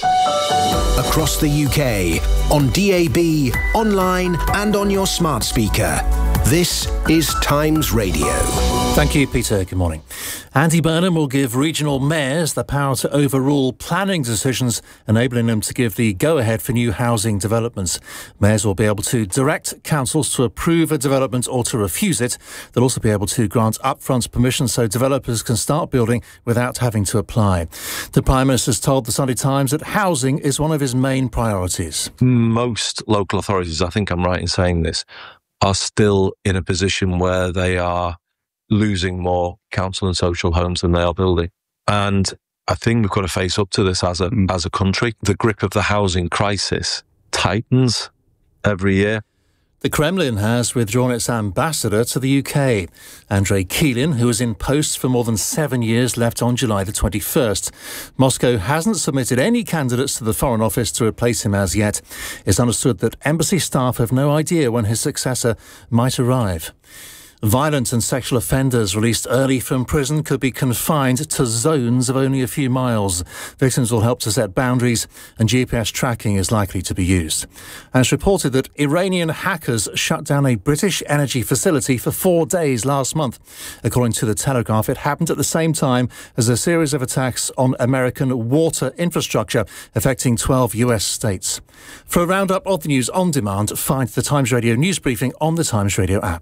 Across the UK, on DAB, online and on your smart speaker. This is Times Radio. Thank you, Peter. Good morning. Andy Burnham will give regional mayors the power to overrule planning decisions, enabling them to give the go-ahead for new housing developments. Mayors will be able to direct councils to approve a development or to refuse it. They'll also be able to grant upfront permission so developers can start building without having to apply. The Prime Minister's told the Sunday Times that housing is one of his main priorities. Most local authorities, I think I'm right in saying this, are still in a position where they are losing more council and social homes than they are building. And I think we've got to face up to this as a country. The grip of the housing crisis tightens every year. The Kremlin has withdrawn its ambassador to the UK. Andrei Keelin, who was in post for more than 7 years, left on July the 21st. Moscow hasn't submitted any candidates to the Foreign Office to replace him as yet. It's understood that embassy staff have no idea when his successor might arrive. Violent and sexual offenders released early from prison could be confined to zones of only a few miles. Victims will help to set boundaries, and GPS tracking is likely to be used. And it's reported that Iranian hackers shut down a British energy facility for 4 days last month. According to The Telegraph, it happened at the same time as a series of attacks on American water infrastructure affecting 12 US states. For a roundup of the news on demand, find the Times Radio news briefing on the Times Radio app.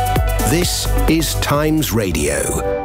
This is Times Radio.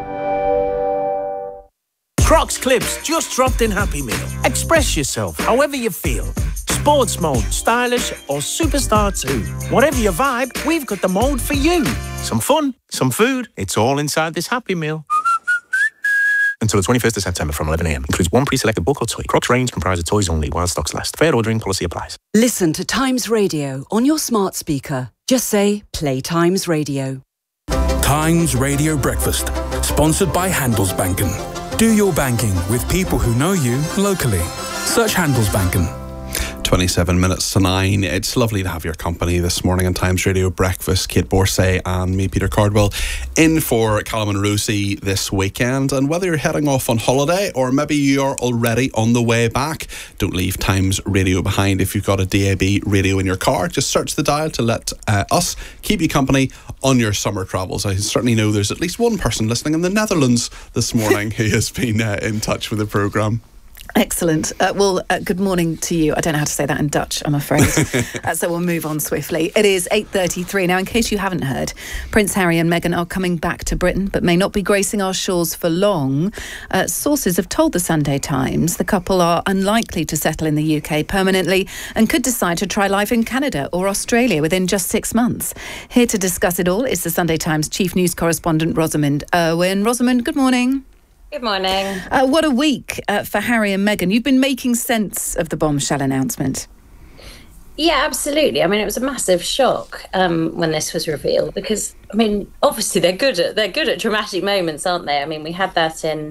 Crocs Clips just dropped in Happy Meal. Express yourself however you feel. Sports mode, stylish or superstar too. Whatever your vibe, we've got the mode for you. Some fun, some food, it's all inside this Happy Meal. Until the 21st of September from 11 a.m. Includes one pre-selected book or toy. Crocs range comprised of toys only while stocks last. Fair ordering policy applies. Listen to Times Radio on your smart speaker. Just say, play Times Radio. Times Radio Breakfast, sponsored by Handelsbanken. Do your banking with people who know you locally. Search Handelsbanken. 27 minutes to 9. It's lovely to have your company this morning on Times Radio Breakfast. Kate Borsay and me, Peter Cardwell, in for Callum and Rosie this weekend. And whether you're heading off on holiday or maybe you're already on the way back, don't leave Times Radio behind. If you've got a DAB radio in your car, just search the dial to let us keep you company on your summer travels. I certainly know there's at least one person listening in the Netherlands this morning who has been in touch with the programme. Excellent. Good morning to you. I don't know how to say that in Dutch, I'm afraid. So we'll move on swiftly. It is 8:33 now. In case you haven't heard, Prince Harry and Meghan are coming back to Britain, but may not be gracing our shores for long. Sources have told the Sunday Times the couple are unlikely to settle in the UK permanently and could decide to try life in Canada or Australia within just 6 months. Here to discuss it all is the Sunday Times chief news correspondent Rosamund Irwin. Rosamund, good morning. Good morning. What a week for Harry and Meghan. You've been making sense of the bombshell announcement. Yeah, absolutely. I mean, it was a massive shock when this was revealed because, I mean, obviously they're good at dramatic moments, aren't they? I mean, we had that in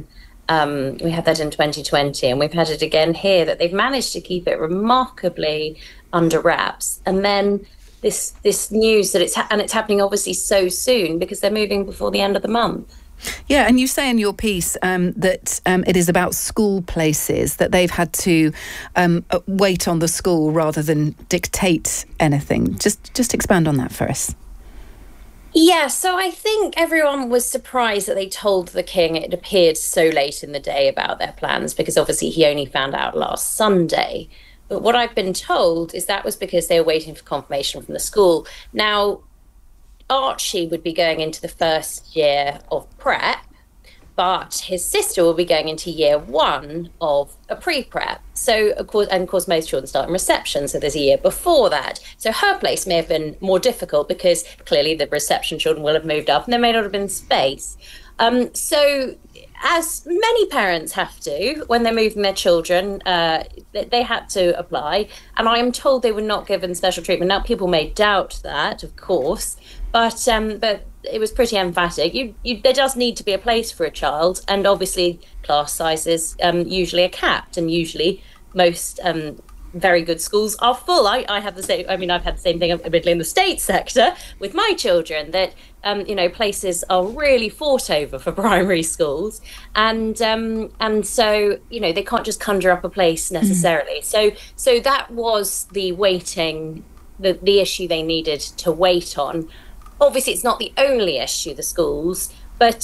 2020, and we've had it again here. That they've managed to keep it remarkably under wraps, and then this news that it's happening obviously so soon because they're moving before the end of the month. Yeah, and you say in your piece that it is about school places, that they've had to wait on the school rather than dictate anything. Just expand on that for us. Yeah, so I think everyone was surprised that they told the king it appeared so late in the day about their plans, because obviously he only found out last Sunday. But what I've been told is that was because they were waiting for confirmation from the school. Now, Archie would be going into the first year of prep, but his sister will be going into year 1 of a pre-prep. So, of course, most children start in reception, so there's a year before that. So her place may have been more difficult because clearly the reception children will have moved up and there may not have been space. So as many parents have to when they're moving their children, they had to apply, and I am told they were not given special treatment. Now, people may doubt that, of course, but it was pretty emphatic. There does need to be a place for a child, and obviously class sizes usually are capped, and usually most very good schools are full. I have the same. I mean, I've had the same thing, admittedly, in the state sector with my children. That places are really fought over for primary schools, and so they can't just conjure up a place necessarily. So that was the waiting, the issue they needed to wait on. Obviously, it's not the only issue. The schools. But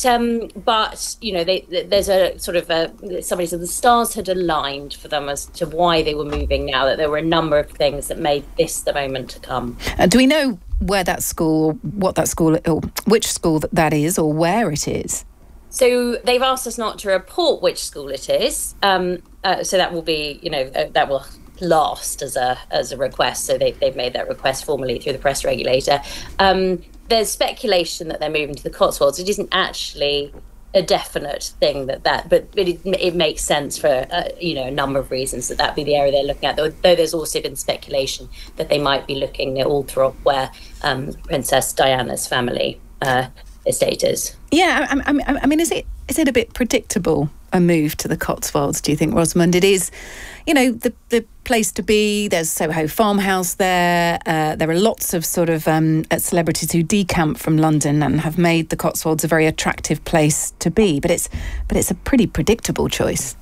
there's a sort of somebody said the stars had aligned for them as to why they were moving now, that there were a number of things that made this the moment to come. Do we know where that school, what that school, or which school that is, or where it is? So they've asked us not to report which school it is. So that will be, that will last as a request. So they've made that request formally through the press regulator. There's speculation that they're moving to the Cotswolds. It isn't actually a definite thing but it makes sense for a number of reasons that be the area they're looking at. Though there's also been speculation that they might be looking at Althorp, where Princess Diana's family estate is. Yeah, I mean, is it a bit predictable, a move to the Cotswolds? Do you think, Rosamond? It is, the place to be. There's Soho Farmhouse there. There are lots of sort of celebrities who decamp from London and have made the Cotswolds a very attractive place to be. But it's a pretty predictable choice.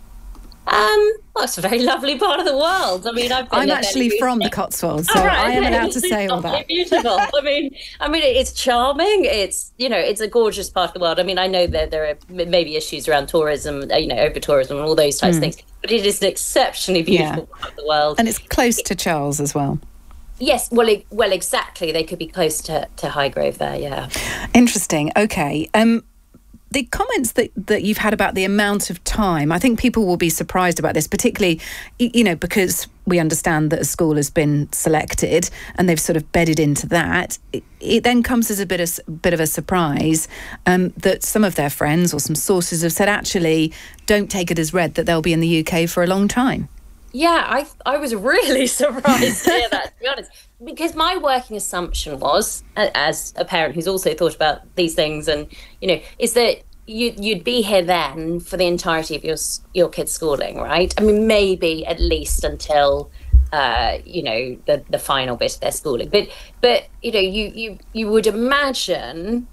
Well, it's a very lovely part of the world. I mean, I'm actually from the Cotswolds, so right, I am allowed to say all that. Beautiful. I mean, it's charming. It's it's a gorgeous part of the world. I mean, I know that there are maybe issues around tourism, over tourism and all those types of things, but it is an exceptionally beautiful part of the world, and it's close to Charles as well. Yes, well, exactly. They could be close to Highgrove there. Yeah. Interesting. Okay. The comments that you've had about the amount of time, I think people will be surprised about this, particularly, because we understand that a school has been selected and they've sort of bedded into that. It then comes as a bit of a surprise that some of their friends or some sources have said, actually, don't take it as read that they'll be in the UK for a long time. Yeah, I was really surprised to hear that, to be honest, because my working assumption was, as a parent who's also thought about these things, and is that you'd be here then for the entirety of your kids' schooling, right? I mean, maybe at least until the final bit of their schooling, but you would imagine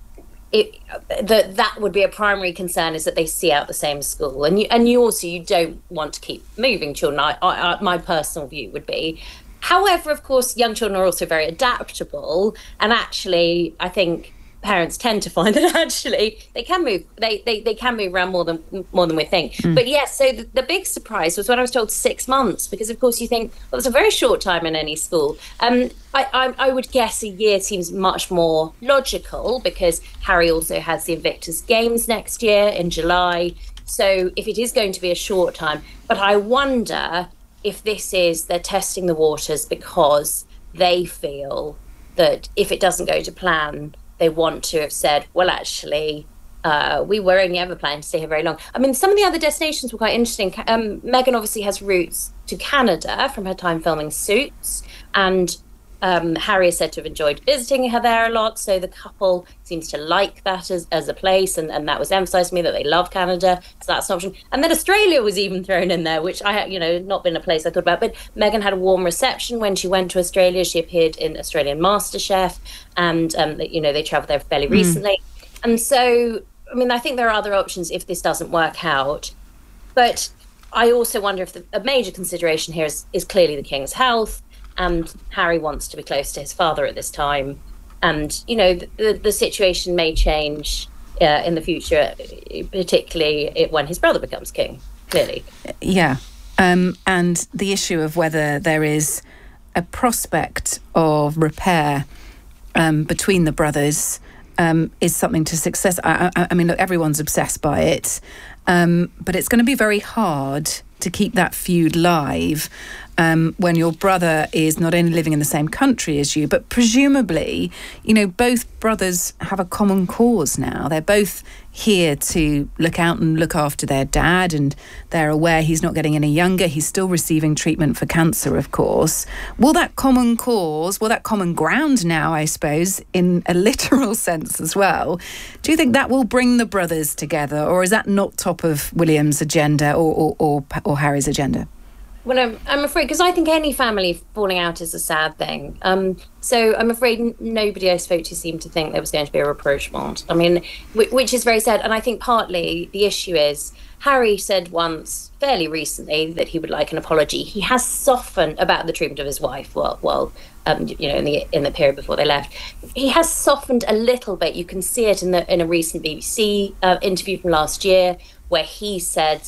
that would be a primary concern, is that they see out the same school, and you don't want to keep moving children. My personal view would be. However, of course, young children are also very adaptable, and actually, I think parents tend to find that actually they can move. They can move around more than we think. But yes, so the big surprise was when I was told 6 months, because of course you think, well, it's a very short time in any school. I would guess a year seems much more logical, because Harry also has the Invictus Games next year in July. So if it is going to be a short time, but I wonder if they're testing the waters because they feel that if it doesn't go to plan, they want to have said, well, actually, we were only ever planning to stay here very long. I mean, some of the other destinations were quite interesting. Meghan obviously has roots to Canada from her time filming Suits, and Harry is said to have enjoyed visiting her there a lot, so the couple seems to like that as a place, and that was emphasised to me, that they love Canada, so that's an option. And then Australia was even thrown in there, which I not been a place I thought about, but Meghan had a warm reception when she went to Australia. She appeared in Australian MasterChef, and they travelled there fairly recently. And so, I mean, I think there are other options if this doesn't work out, but I also wonder if a major consideration here is clearly the King's health. And Harry wants to be close to his father at this time. And, the situation may change in the future, particularly when his brother becomes king, clearly. Yeah. And the issue of whether there is a prospect of repair between the brothers is something to success. I mean, look, everyone's obsessed by it. But it's going to be very hard to keep that feud live when your brother is not only living in the same country as you, but presumably, both brothers have a common cause now. They're both here to look out and look after their dad, and they're aware he's not getting any younger. He's still receiving treatment for cancer, of course. Will that common ground now, I suppose, in a literal sense as well, do you think that will bring the brothers together, or is that not top of William's agenda or Harry's agenda? Well, I'm afraid, because I think any family falling out is a sad thing. So I'm afraid nobody I spoke to seemed to think there was going to be a rapprochement. I mean, which is very sad. And I think partly the issue is Harry said once, fairly recently, that he would like an apology. He has softened about the treatment of his wife while in the period before they left. He has softened a little bit. You can see it in a recent BBC interview from last year, where he said,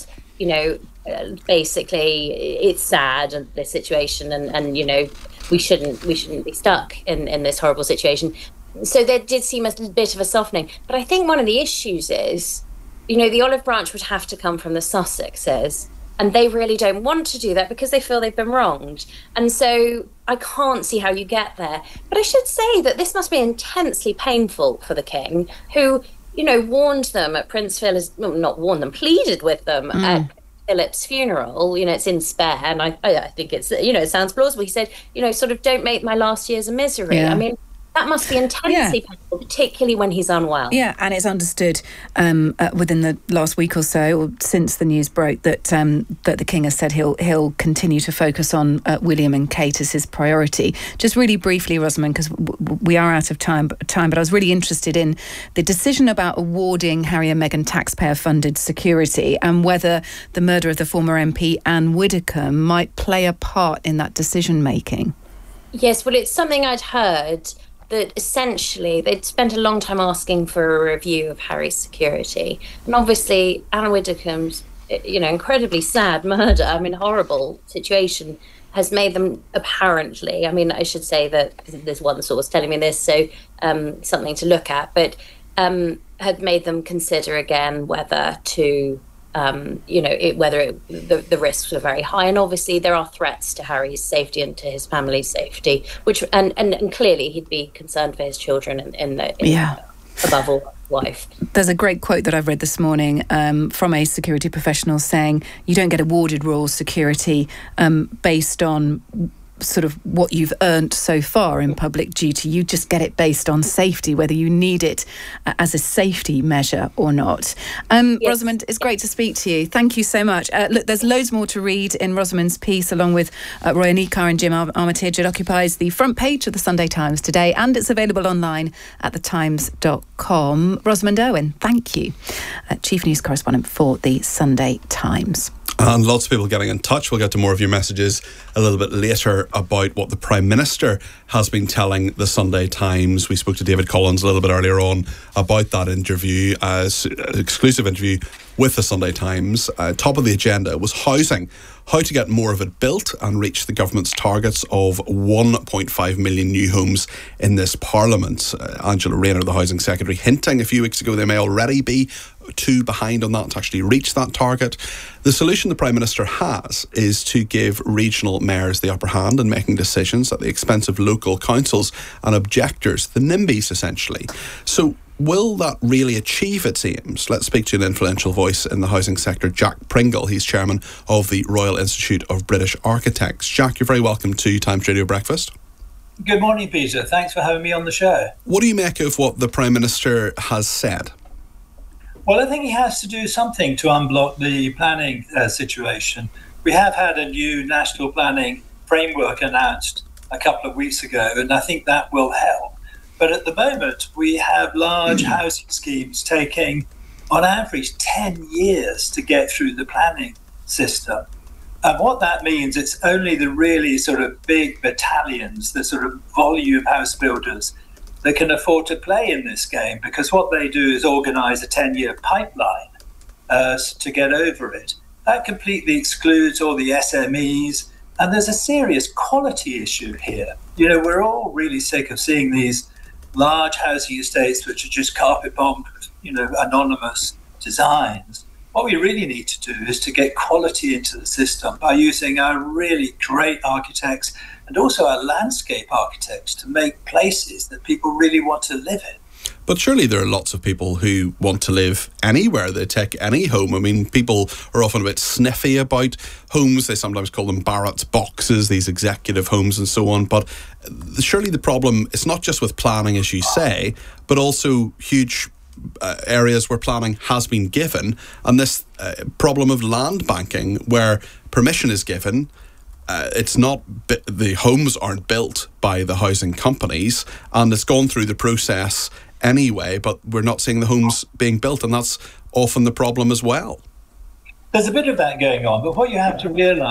basically it's sad, the situation, and we shouldn't be stuck in this horrible situation. So there did seem a bit of a softening. But I think one of the issues is, the olive branch would have to come from the Sussexes, and they really don't want to do that because they feel they've been wronged. And so I can't see how you get there. But I should say that this must be intensely painful for the king, who, warned them at Prince Philip's, not warned them, pleaded with them at Philip's funeral. It's in Spare, and I think it's, it sounds plausible. He said, sort of, don't make my last years a misery. Yeah. I mean, that must be intensely painful, particularly when he's unwell. Yeah, and it's understood within the last week or so, or since the news broke, that the king has said he'll continue to focus on William and Kate as his priority. Just really briefly, Rosamond, because we are out of time, but I was really interested in the decision about awarding Harry and Meghan taxpayer-funded security, and whether the murder of the former MP Anne Widdecombe might play a part in that decision-making. Yes, well, it's something I'd heard, that essentially they'd spent a long time asking for a review of Harry's security. And obviously Anne Widdecombe's, incredibly sad murder, horrible situation, has made them apparently, I should say that there's one source telling me this, so something to look at, but had made them consider again whether to the risks were very high. And obviously there are threats to Harry's safety and to his family's safety, which and clearly he'd be concerned for his children above all, his wife. There's a great quote that I've read this morning from a security professional saying, you don't get awarded royal security based on sort of what you've earned so far in public duty. You just get it based on safety, whether you need it as a safety measure or not. Yes. Rosamond, it's great to speak to you. Thank you so much. Look, there's loads more to read in Rosamond's piece, along with Roy Anikar and Jim Armitage. It occupies the front page of the Sunday Times today, and it's available online at thetimes.com. Rosamond Owen, thank you. Chief News Correspondent for the Sunday Times. And lots of people getting in touch. We'll get to more of your messages a little bit later about what the Prime Minister has been telling the Sunday Times. We spoke to David Collins a little bit earlier on about that interview, as exclusive interview with the Sunday Times. Top of the agenda was housing, how to get more of it built and reach the government's targets of 1.5 million new homes in this Parliament. Angela Rayner, the Housing Secretary, hinting a few weeks ago they may already be too behind on that to actually reach that target. The solution the Prime Minister has is to give regional mayors the upper hand in making decisions at the expense of local councils and objectors, the NIMBYs essentially. So will that really achieve its aims? Let's speak to an influential voice in the housing sector, Jack Pringle. He's chairman of the Royal Institute of British Architects. Jack, you're very welcome to Times Radio Breakfast. Good morning, Peter. Thanks for having me on the show. What do you make of what the Prime Minister has said? Well, I think he has to do something to unblock the planning situation. We have had a new national planning framework announced a couple of weeks ago, and I think that will help. But at the moment, we have large housing schemes taking, on average, 10 years to get through the planning system. And what that means, it's only the really sort of big battalions, the sort of volume house builders, that can afford to play in this game, because what they do is organise a 10-year pipeline to get over it. That completely excludes all the SMEs, and there's a serious quality issue here. We're all really sick of seeing these large housing estates which are just carpet bombed, anonymous designs. What we really need to do is to get quality into the system by using our really great architects and also our landscape architects to make places that people really want to live in. But surely there are lots of people who want to live anywhere. They take any home. I mean, people are often a bit sniffy about homes. They sometimes call them Barrett's boxes, these executive homes and so on. But surely the problem is not just with planning, as you say, but also huge areas where planning has been given, and this problem of land banking where permission is given. It's not, the homes aren't built by the housing companies, and it's gone through the process anyway, but we're not seeing the homes being built, and that's often the problem as well. There's a bit of that going on, but what you have to realise